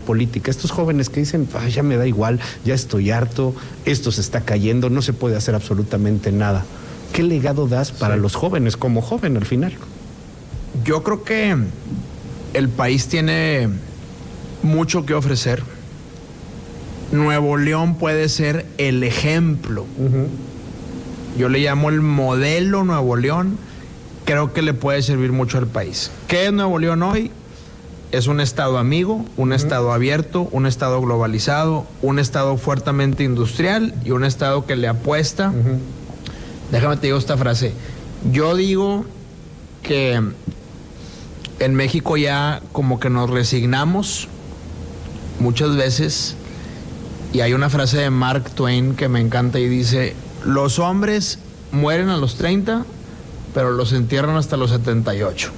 política? Estos jóvenes que dicen, ya me da igual, ya estoy harto, esto se está cayendo, no se puede hacer absolutamente nada. ¿Qué legado das para los jóvenes, como joven al final? Yo creo que el país tiene mucho que ofrecer. Nuevo León puede ser el ejemplo. Yo le llamo el modelo Nuevo León. Creo que le puede servir mucho al país. ¿Qué es Nuevo León hoy? Es un estado amigo, un estado abierto, un estado globalizado, un estado fuertemente industrial y un estado que le apuesta. Déjame te digo esta frase. Yo digo que en México ya como que nos resignamos muchas veces, y hay una frase de Mark Twain que me encanta y dice: los hombres mueren a los 30, pero los entierran hasta los 78.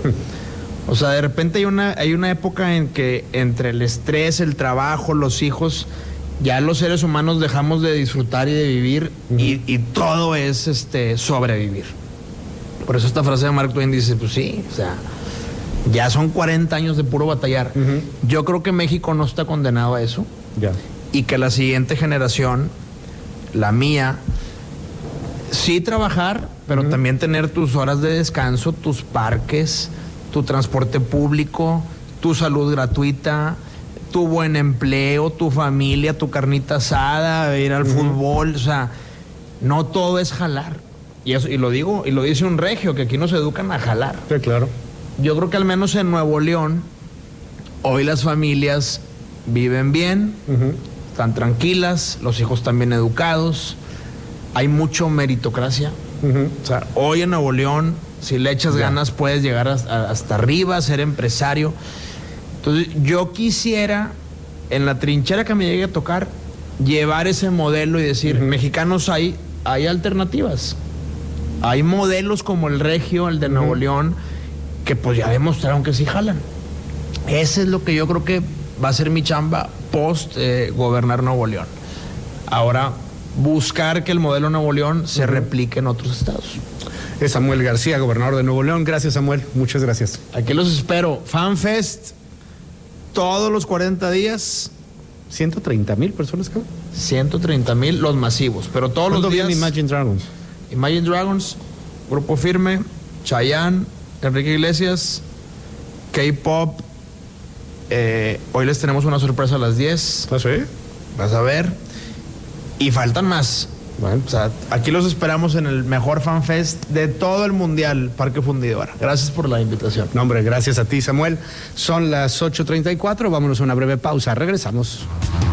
O sea, de repente hay una época en que entre el estrés, el trabajo, los hijos, ya los seres humanos dejamos de disfrutar y de vivir, y todo es sobrevivir. Por eso esta frase de Mark Twain dice, pues sí, o sea, ya son 40 años de puro batallar. Yo creo que México no está condenado a eso. Y que la siguiente generación, la mía, sí trabajar, pero también tener tus horas de descanso, tus parques, tu transporte público, tu salud gratuita, tu buen empleo, tu familia, tu carnita asada, ir al fútbol. O sea, no todo es jalar. Y eso, y lo dice un regio, que aquí nos educan a jalar. Sí, claro. Yo creo que al menos en Nuevo León, hoy las familias viven bien, están tranquilas, los hijos están bien educados, hay mucho meritocracia. O sea, hoy en Nuevo León, si le echas ganas, puedes llegar hasta arriba, ser empresario. Entonces, yo quisiera, en la trinchera que me llegue a tocar, llevar ese modelo y decir, mexicanos, hay alternativas. Hay modelos como el regio, el de Nuevo León, que pues ya demostraron que sí jalan. Ese es lo que yo creo que va a ser mi chamba post gobernar Nuevo León. Ahora, buscar que el modelo Nuevo León se replique en otros estados. Es Samuel García, gobernador de Nuevo León. Gracias, Samuel. Muchas gracias. Aquí los espero. FanFest, todos los 40 días. 130,000 personas, cabrón. 130,000 los masivos, pero todos los días. Viene Imagine Dragons? Imagine Dragons, Grupo Firme, Chayanne, Enrique Iglesias, K-Pop. Hoy les tenemos una sorpresa a las 10. ¿Ah, sí? Vas a ver. Y faltan más. Bueno, o sea, aquí los esperamos en el mejor FanFest de todo el mundial, Parque Fundidora. Gracias por la invitación. No, hombre, gracias a ti, Samuel. Son las 8:34, vámonos a una breve pausa, regresamos.